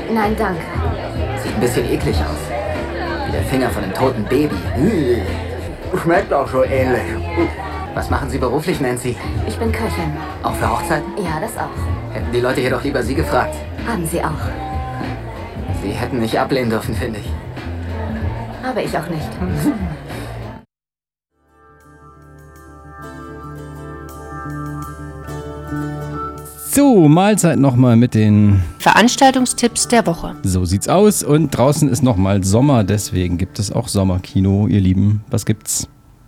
Nein, danke. Sieht ein bisschen eklig aus. Wie der Finger von einem toten Baby. Schmeckt auch so ähnlich. Was machen Sie beruflich, Nancy? Ich bin Köchin. Auch für Hochzeiten? Ja, das auch. Hätten die Leute hier doch lieber Sie gefragt. Haben Sie auch. Sie hätten nicht ablehnen dürfen, finde ich. Habe ich auch nicht. So, Mahlzeit nochmal mit den Veranstaltungstipps der Woche. So sieht's aus und draußen ist nochmal Sommer, deswegen gibt es auch Sommerkino, ihr Lieben. Was gibt's?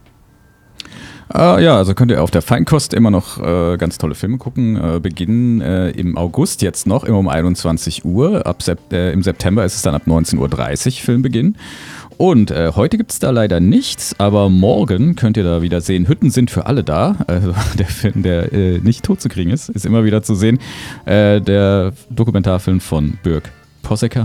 Ja, also könnt ihr auf der Feinkost immer noch ganz tolle Filme gucken. Beginnen im August jetzt noch, immer um 21 Uhr. Im September ist es dann ab 19.30 Uhr Filmbeginn. Und heute gibt es da leider nichts, aber morgen könnt ihr da wieder sehen, Hütten sind für alle da. Also der Film, der nicht tot zu kriegen ist immer wieder zu sehen. Der Dokumentarfilm von Björk Possecker.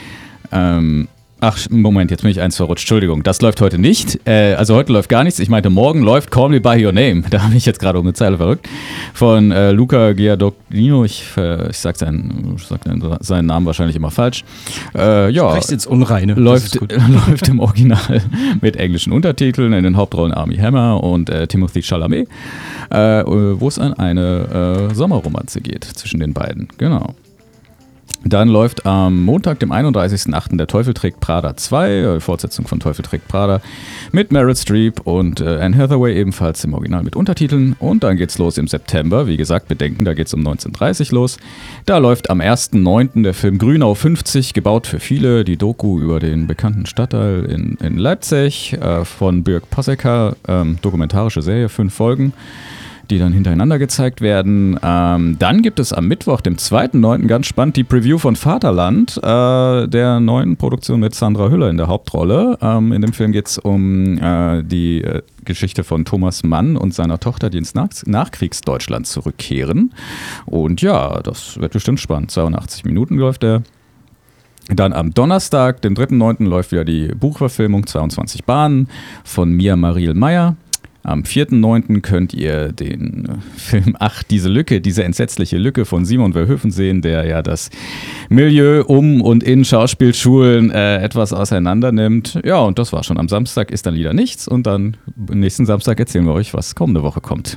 Ach, Moment, jetzt bin ich eins verrutscht. Entschuldigung, das läuft heute nicht. Also heute läuft gar nichts. Ich meinte, morgen läuft Call Me By Your Name. Da bin ich jetzt gerade um eine Zeile verrückt. Von Luca Guadagnino. Ich sag seinen Namen wahrscheinlich immer falsch. Ja, Sprichst jetzt Unreine. Läuft im Original mit englischen Untertiteln. In den Hauptrollen Armie Hammer und Timothée Chalamet. Wo es an eine Sommerromanze geht zwischen den beiden. Genau. Dann läuft am Montag, dem 31.08. der Teufel trägt Prada 2, Fortsetzung von Teufel trägt Prada, mit Meryl Streep und Anne Hathaway ebenfalls im Original mit Untertiteln. Und dann geht's los im September. Wie gesagt, bedenken, da geht's um 19:30 los. Da läuft am 1.09. der Film Grünau 50, gebaut für viele, die Doku über den bekannten Stadtteil in Leipzig von Björk Possecker, dokumentarische Serie, 5 Folgen. Die dann hintereinander gezeigt werden. Dann gibt es am Mittwoch, dem 2.9. ganz spannend, die Preview von Vaterland, der neuen Produktion mit Sandra Hüller in der Hauptrolle. In dem Film geht es um die Geschichte von Thomas Mann und seiner Tochter, die ins Nachkriegsdeutschland zurückkehren. Und ja, das wird bestimmt spannend. 82 Minuten läuft der. Dann am Donnerstag, dem 3.9. läuft wieder die Buchverfilmung 22 Bahnen von Mia Mariel Meyer. Am 4.9. könnt ihr den Film Ach, diese Lücke, diese entsetzliche Lücke von Simon Verhoeven sehen, der ja das Milieu um und in Schauspielschulen etwas auseinander nimmt. Ja, und das war schon. Am Samstag ist dann wieder nichts und dann nächsten Samstag erzählen wir euch, was kommende Woche kommt.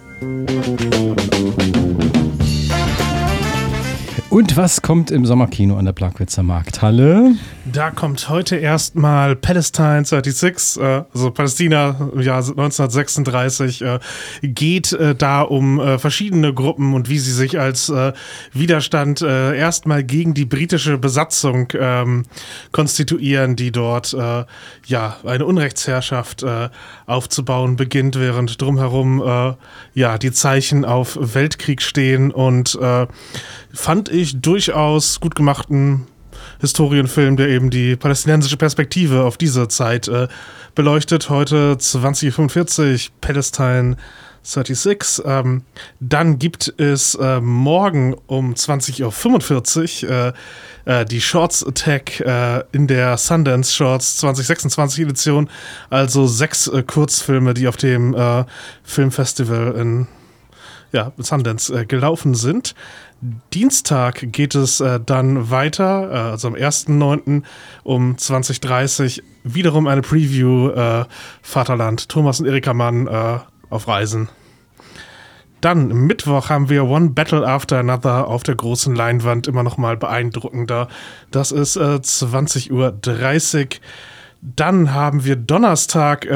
Und was kommt im Sommerkino an der Plagwitzer Markthalle? Da kommt heute erstmal Palestine 36, also Palästina im Jahr 1936, geht da um verschiedene Gruppen und wie sie sich als Widerstand erstmal gegen die britische Besatzung konstituieren, die dort eine Unrechtsherrschaft aufzubauen beginnt, während drumherum die Zeichen auf Weltkrieg stehen und fand ich durchaus gut gemachten Historienfilm, der eben die palästinensische Perspektive auf diese Zeit beleuchtet. Heute 20:45 Palestine 36. Dann gibt es morgen um 20:45 die Shorts Attack in der Sundance Shorts 2026 Edition. Also 6 Kurzfilme, die auf dem Filmfestival in Sundance gelaufen sind. Dienstag geht es dann weiter, also am 1.9. um 20:30 wiederum eine Preview Vaterland, Thomas und Erika Mann auf Reisen. Dann Mittwoch haben wir One Battle After Another auf der großen Leinwand, immer noch mal beeindruckender. Das ist 20:30 Uhr. Dann haben wir Donnerstag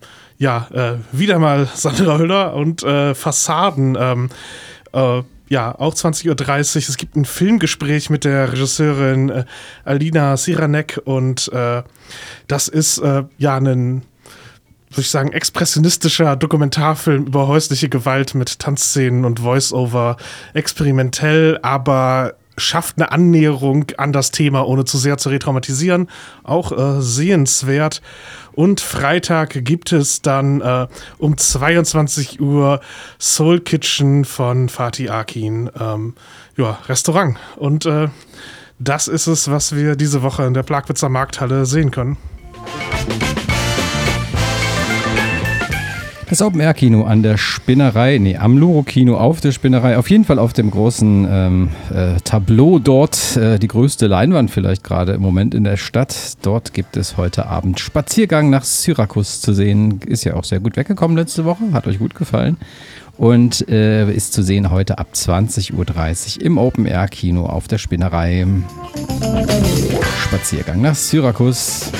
wieder mal Sandra Hüller und Fassaden. Auch 20:30 Uhr. Es gibt ein Filmgespräch mit der Regisseurin Alina Siranek und das ist ein, würde ich sagen, expressionistischer Dokumentarfilm über häusliche Gewalt mit Tanzszenen und Voice-Over. Experimentell, aber schafft eine Annäherung an das Thema, ohne zu sehr zu retraumatisieren. Auch sehenswert. Und Freitag gibt es dann um 22 Uhr Soul Kitchen von Fatih Akin. Restaurant. Und das ist es, was wir diese Woche in der Plagwitzer Markthalle sehen können. Das Open-Air-Kino an der Spinnerei, am Luro-Kino auf der Spinnerei, auf jeden Fall auf dem großen Tableau dort, die größte Leinwand vielleicht gerade im Moment in der Stadt. Dort gibt es heute Abend Spaziergang nach Syrakus zu sehen. Ist ja auch sehr gut weggekommen letzte Woche, hat euch gut gefallen. Und ist zu sehen heute ab 20.30 Uhr im Open-Air-Kino auf der Spinnerei. Spaziergang nach Syrakus.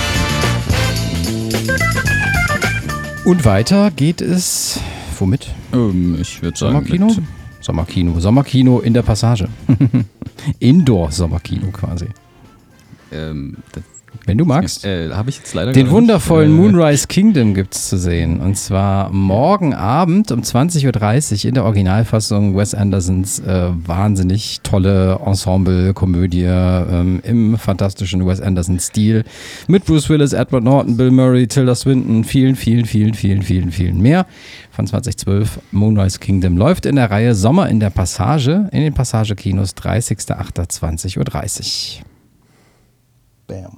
Und weiter geht es, womit? Ich würde sagen Sommerkino in der Passage. Indoor-Sommerkino quasi. Wenn du magst. Habe ich jetzt leider Den wundervollen Moonrise Kingdom gibt es zu sehen. Und zwar morgen Abend um 20.30 Uhr in der Originalfassung Wes Andersons wahnsinnig tolle Ensemble-Komödie im fantastischen Wes Anderson-Stil. Mit Bruce Willis, Edward Norton, Bill Murray, Tilda Swinton, vielen mehr. Von 2012 Moonrise Kingdom läuft in der Reihe Sommer in der Passage in den Passagekinos 30.08.20.30 Uhr. Bam.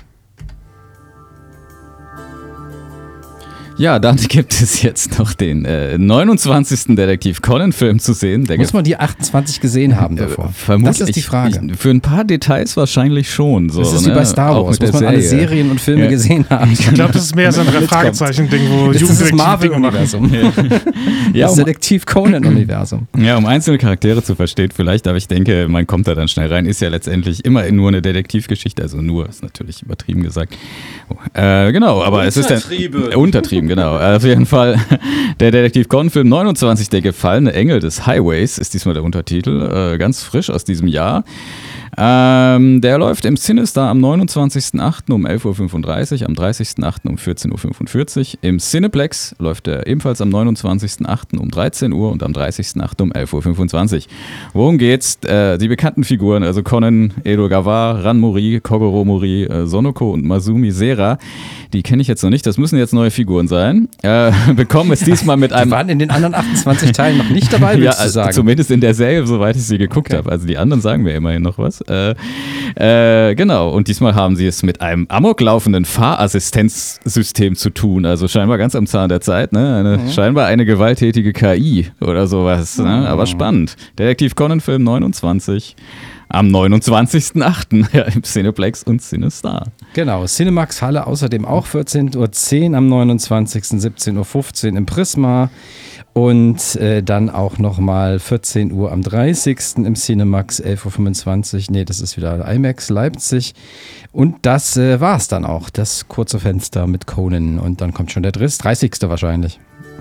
Ja, dann gibt es jetzt noch den 29. Detektiv Conan-Film zu sehen. Muss man die 28 gesehen haben davor? Vermutlich. Das ist die Frage. Für ein paar Details wahrscheinlich schon. So, das ist wie bei Star Wars. Muss man alle Serien und Filme gesehen haben. Ich glaube, das ist mehr so ein Fragezeichen-Ding, wo das ist das Marvel-Universum. Das Detektiv Conan-Universum. Ja, um einzelne Charaktere zu verstehen vielleicht, aber ich denke, man kommt da dann schnell rein. Ist ja letztendlich immer nur eine Detektivgeschichte. Also nur, ist natürlich übertrieben gesagt. Genau, aber es ist untertrieben. Genau, auf jeden Fall der Detektiv Conan-Film 29, der gefallene Engel des Highways, ist diesmal der Untertitel, ganz frisch aus diesem Jahr. Der läuft im CineStar am 29.08. um 11.35 Uhr, am 30.08. um 14.45 Uhr. Im Cineplex läuft er ebenfalls am 29.08. um 13 Uhr und am 30.08. um 11.25 Uhr. Worum geht's? Die bekannten Figuren, also Conan Edogawa, Ran Mori, Kogoro Mori, Sonoko und Masumi Sera, die kenne ich jetzt noch nicht, das müssen jetzt neue Figuren sein, bekommen es diesmal mit einem... Die waren in den anderen 28 Teilen noch nicht dabei, willst du sagen? Zumindest in der Serie, soweit ich sie geguckt habe. Also die anderen sagen mir immerhin noch was. Genau, und diesmal haben sie es mit einem amoklaufenden Fahrassistenzsystem zu tun, also scheinbar ganz am Zahn der Zeit, ne? Scheinbar eine gewalttätige KI oder sowas, ne? Aber spannend. Detektiv Conan-Film 29 am 29.08. im Cineplex und CineStar. Genau, Cinemax Halle außerdem auch 14.10 Uhr am 29. 17.15 Uhr im Prisma. Und dann auch nochmal 14 Uhr am 30. im Cinemax, 11.25 Uhr. Nee, das ist wieder IMAX Leipzig. Und das war's dann auch, das kurze Fenster mit Conan. Und dann kommt schon der 30. wahrscheinlich.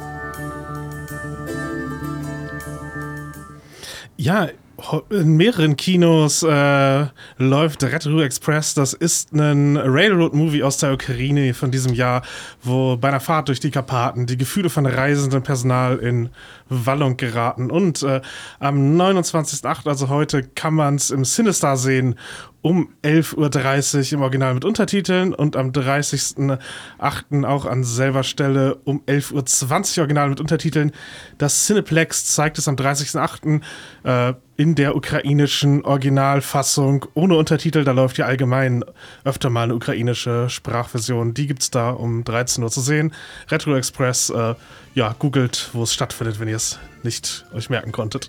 Ja, in mehreren Kinos läuft Red Roo Express. Das ist ein Railroad-Movie aus der Ukraine von diesem Jahr, wo bei einer Fahrt durch die Karpaten die Gefühle von reisendem Personal in Wallung geraten. Und am 29.08., also heute, kann man es im CineStar sehen, um 11.30 Uhr im Original mit Untertiteln und am 30.08. auch an selber Stelle um 11.20 Uhr Original mit Untertiteln. Das Cineplex zeigt es am 30.08. In der ukrainischen Originalfassung ohne Untertitel. Da läuft ja allgemein öfter mal eine ukrainische Sprachversion. Die gibt's da um 13 Uhr zu sehen. Retro Express, googelt, wo es stattfindet, wenn ihr es nicht euch merken konntet.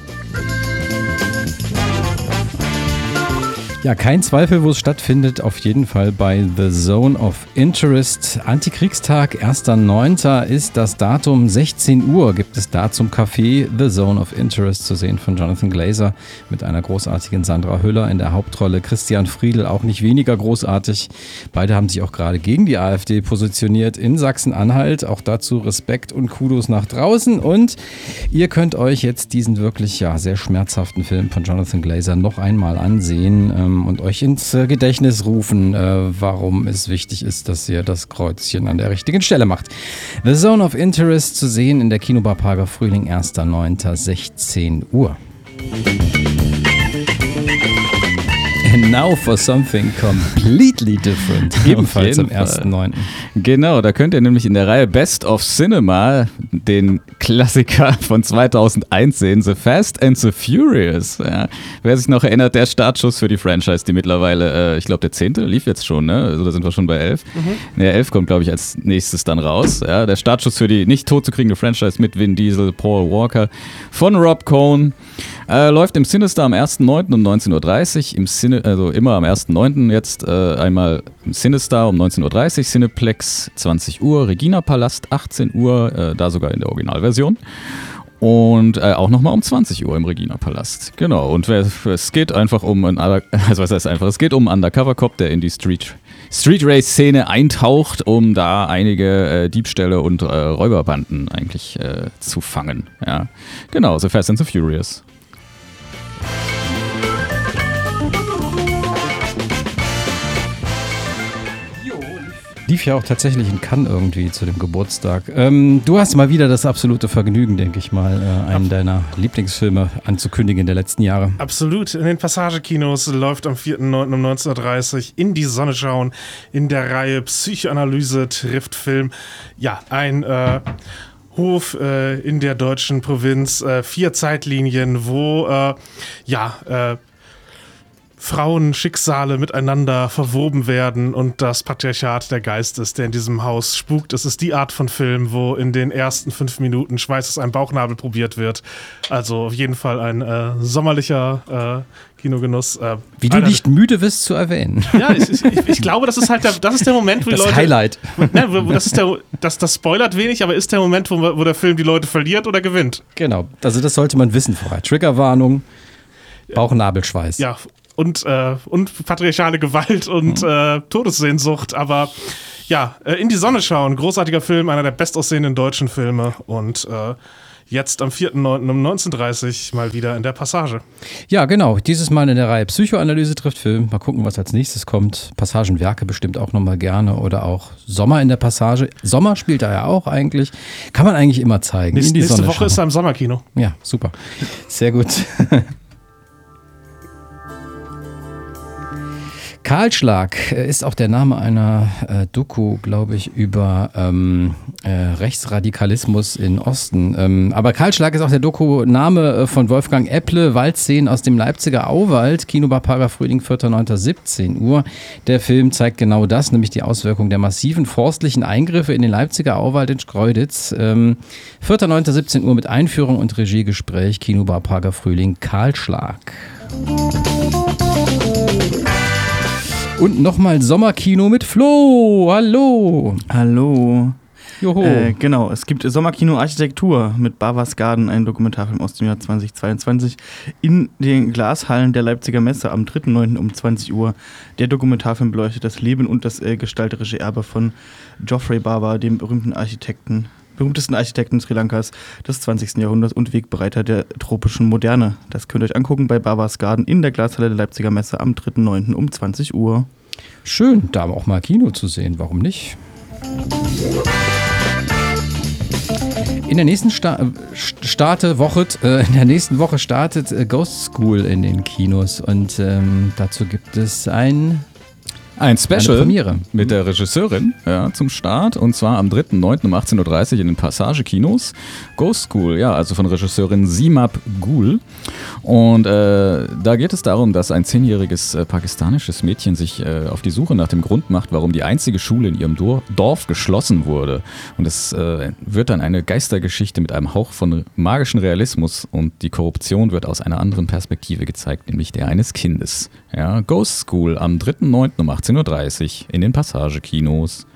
Ja, kein Zweifel, wo es stattfindet, auf jeden Fall bei The Zone of Interest. Antikriegstag, 1.9. ist das Datum, 16 Uhr gibt es da zum Café The Zone of Interest zu sehen von Jonathan Glazer mit einer großartigen Sandra Hüller in der Hauptrolle, Christian Friedl auch nicht weniger großartig. Beide haben sich auch gerade gegen die AfD positioniert in Sachsen-Anhalt, auch dazu Respekt und Kudos nach draußen und ihr könnt euch jetzt diesen wirklich sehr schmerzhaften Film von Jonathan Glazer noch einmal ansehen und euch ins Gedächtnis rufen, warum es wichtig ist, dass ihr das Kreuzchen an der richtigen Stelle macht. The Zone of Interest zu sehen in der Kinobar Prager Frühling, 1.9., 16 Uhr. And now for something completely different. Ebenfalls am 1.9. Genau, da könnt ihr nämlich in der Reihe Best of Cinema den Klassiker von 2001 sehen, The Fast and the Furious. Ja. Wer sich noch erinnert, der Startschuss für die Franchise, die mittlerweile, ich glaube der 10. lief jetzt schon, ne? Also da sind wir schon bei 11. Der 11 kommt, glaube ich, als nächstes dann raus. Ja. Der Startschuss für die nicht tot zu kriegende Franchise mit Vin Diesel, Paul Walker von Rob Cohn. Läuft im Sinister am 1.9. um 19.30 Uhr, also immer am 1.9. jetzt einmal im Sinister um 19.30 Uhr, Cineplex 20 Uhr, Regina Palast 18 Uhr, da sogar in der Originalversion. Und auch nochmal um 20 Uhr im Regina Palast. Genau, und es geht einfach um es geht um einen Undercover-Cop, der in die Street Race-Szene eintaucht, um da einige Diebstähle und Räuberbanden eigentlich zu fangen. Ja, genau, The Fast and the Furious. Lief ja auch tatsächlich in Cannes irgendwie zu dem Geburtstag. Du hast mal wieder das absolute Vergnügen, denke ich mal, einen deiner Lieblingsfilme anzukündigen in der letzten Jahre. Absolut. In den Passagekinos läuft am 4.9. um 19.30 Uhr In die Sonne schauen in der Reihe Psychoanalyse trifft Film. Ja, ein Hof in der deutschen Provinz, 4 Zeitlinien, wo Frauenschicksale miteinander verwoben werden und das Patriarchat der Geist ist, der in diesem Haus spukt. Es ist die Art von Film, wo in den ersten 5 Minuten Schweiß aus einem Bauchnabel probiert wird. Also auf jeden Fall ein sommerlicher Kinogenuss. Wie du nicht müde wirst zu erwähnen. Ja, ich glaube, das ist halt das ist der Moment, wo die das Leute... Highlight. Das spoilert wenig, aber ist der Moment, wo der Film die Leute verliert oder gewinnt. Genau, also das sollte man wissen vorher. Triggerwarnung, Bauchnabelschweiß. Ja, und patriarchale Gewalt und Todessehnsucht, aber ja, In die Sonne schauen, großartiger Film, einer der bestaussehenden deutschen Filme und jetzt am 4.9. um 19.30 Uhr mal wieder in der Passage. Ja, genau, dieses Mal in der Reihe Psychoanalyse trifft Film. Mal gucken, was als nächstes kommt. Passagenwerke bestimmt auch nochmal gerne oder auch Sommer in der Passage. Sommer spielt er ja auch eigentlich. Kann man eigentlich immer zeigen. Nächste Woche ist er im Sommerkino. Ja, super. Sehr gut. Kahlschlag ist auch der Name einer Doku, glaube ich, über Rechtsradikalismus in Osten. Aber Kahlschlag ist auch der Doku-Name von Wolfgang Epple, Waldszenen aus dem Leipziger Auwald, Kinobar Pager Frühling, 4.9. 17 Uhr. Der Film zeigt genau das, nämlich die Auswirkungen der massiven forstlichen Eingriffe in den Leipziger Auwald in Schkeuditz. 4.9. 17 Uhr mit Einführung und Regiegespräch, Kinobar Pager Frühling, Kahlschlag. Und nochmal Sommerkino mit Flo. Hallo. Hallo. Joho. Genau, es gibt Sommerkino Architektur mit Bavars Garden, ein Dokumentarfilm aus dem Jahr 2022 in den Glashallen der Leipziger Messe am 3.9. um 20 Uhr. Der Dokumentarfilm beleuchtet das Leben und das gestalterische Erbe von Geoffrey Bawa, dem berühmtesten Architekten Sri Lankas des 20. Jahrhunderts und Wegbereiter der tropischen Moderne. Das könnt ihr euch angucken bei Bavars Garden in der Glashalle der Leipziger Messe am 3.9. um 20 Uhr. Schön, da auch mal Kino zu sehen, warum nicht? In der nächsten Woche startet Ghost School in den Kinos und dazu gibt es ein Special mit der Regisseurin zum Start und zwar am 3.9. um 18.30 Uhr in den Passage-Kinos. Ghost School, ja, also von Regisseurin Simab Gul. Und da geht es darum, dass ein 10-jähriges pakistanisches Mädchen sich auf die Suche nach dem Grund macht, warum die einzige Schule in ihrem Dorf geschlossen wurde. Und es wird dann eine Geistergeschichte mit einem Hauch von magischen Realismus und die Korruption wird aus einer anderen Perspektive gezeigt, nämlich der eines Kindes. Ja, Ghost School am 3.9. um 18.30 Uhr in den Passage-Kinos.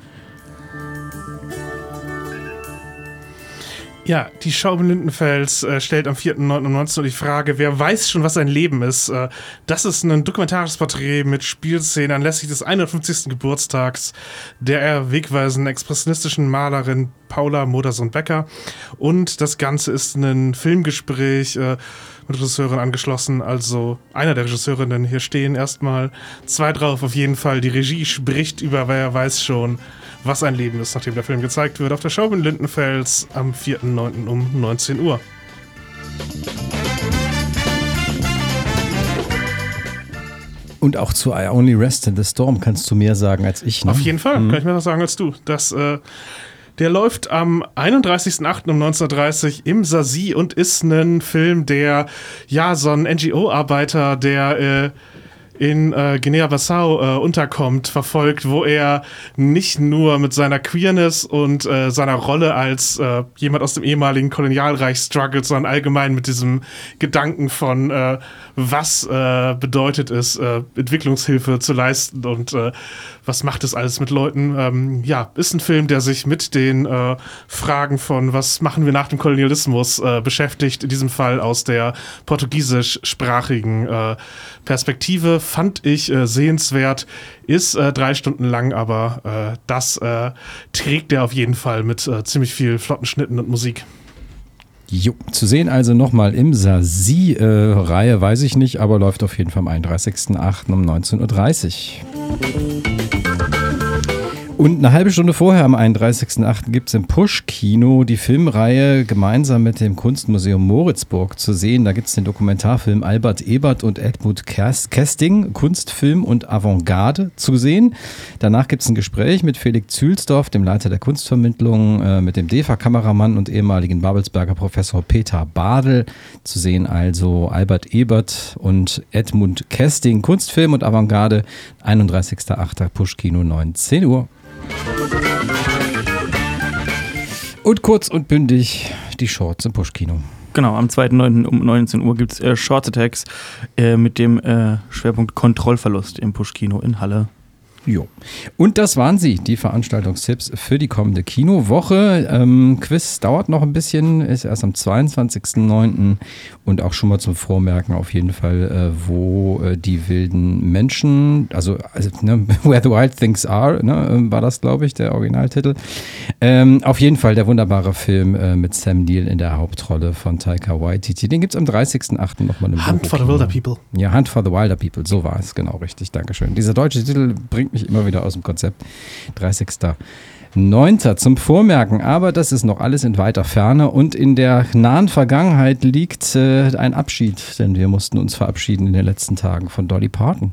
Ja, die Schauben Lindenfels stellt am 4.9. um 19 Uhr die Frage, wer weiß schon, was ein Leben ist? Das ist ein dokumentarisches Porträt mit Spielszenen anlässlich des 51. Geburtstags der wegweisenden expressionistischen Malerin Paula Modersohn-Becker. Und das Ganze ist ein Filmgespräch mit Regisseurin angeschlossen, also einer der Regisseurinnen. Hier stehen erstmal 2 drauf, auf jeden Fall. Die Regie spricht über, wer weiß schon, was ein Leben ist, nachdem der Film gezeigt wird, auf der Show in Lindenfels am 4.9. um 19 Uhr. Und auch zu I Only Rest in the Storm kannst du mehr sagen als ich, ne? Auf jeden Fall, kann ich mehr was sagen als du. Der läuft am 31.08. um 19:30 im Sasi und ist ein Film, der so ein NGO-Arbeiter, der in Guinea-Bissau unterkommt, verfolgt, wo er nicht nur mit seiner Queerness und seiner Rolle als jemand aus dem ehemaligen Kolonialreich struggelt, sondern allgemein mit diesem Gedanken von was bedeutet es, Entwicklungshilfe zu leisten und was macht es alles mit Leuten. Ist ein Film, der sich mit den Fragen von was machen wir nach dem Kolonialismus beschäftigt, in diesem Fall aus der portugiesischsprachigen Perspektive. Fand ich sehenswert, ist 3 Stunden lang, aber das trägt er auf jeden Fall mit ziemlich viel flotten Schnitten und Musik. Jo, zu sehen also nochmal im Sasi-Reihe, weiß ich nicht, aber läuft auf jeden Fall am 31.08. um 19:30 Uhr. Und eine halbe Stunde vorher, am 31.08., gibt es im Push-Kino die Filmreihe gemeinsam mit dem Kunstmuseum Moritzburg zu sehen. Da gibt es den Dokumentarfilm Albert Ebert und Edmund Kesting, Kunstfilm und Avantgarde zu sehen. Danach gibt es ein Gespräch mit Felix Zühlsdorf, dem Leiter der Kunstvermittlung, mit dem DEFA-Kameramann und ehemaligen Babelsberger Professor Peter Badel zu sehen. Also Albert Ebert und Edmund Kesting, Kunstfilm und Avantgarde, 31.08. Push-Kino, 19 Uhr. Und kurz und bündig die Shorts im Push-Kino. Genau, am 2.9. um 19 Uhr gibt es Short Attacks mit dem Schwerpunkt Kontrollverlust im Push-Kino in Halle. Jo. Und das waren sie, die Veranstaltungstipps für die kommende Kinowoche. Quiz dauert noch ein bisschen, ist erst am 22.09. und auch schon mal zum Vormerken auf jeden Fall, wo die wilden Menschen, also Where the Wild Things Are, war das, glaube ich, der Originaltitel. Auf jeden Fall der wunderbare Film mit Sam Neill in der Hauptrolle von Taika Waititi. Den gibt es am 30.08. nochmal im Hunt for the Wilder People. Ja, Hunt for the Wilder People, so war es, genau, richtig, Dankeschön. Dieser deutsche Titel bringt mich immer wieder aus dem Konzept. 30.09. zum Vormerken, aber das ist noch alles in weiter Ferne und in der nahen Vergangenheit liegt ein Abschied, denn wir mussten uns verabschieden in den letzten Tagen von Dolly Parton.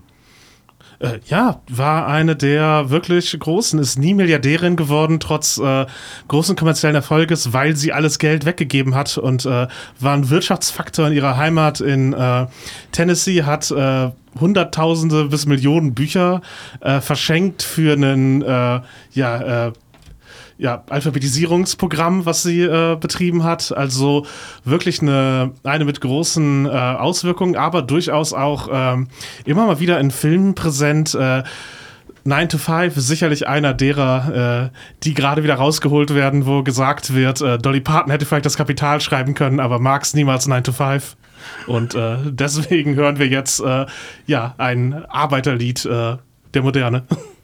War eine der wirklich großen, ist nie Milliardärin geworden, trotz großen kommerziellen Erfolges, weil sie alles Geld weggegeben hat und war ein Wirtschaftsfaktor in ihrer Heimat in Tennessee, hat Hunderttausende bis Millionen Bücher verschenkt für einen Alphabetisierungsprogramm, was sie betrieben hat. Also wirklich eine mit großen Auswirkungen, aber durchaus auch immer mal wieder in Filmen präsent. 9 to 5 ist sicherlich einer derer, die gerade wieder rausgeholt werden, wo gesagt wird, Dolly Parton hätte vielleicht das Kapital schreiben können, aber mag's niemals 9 to 5. Und deswegen hören wir jetzt ein Arbeiterlied der Moderne.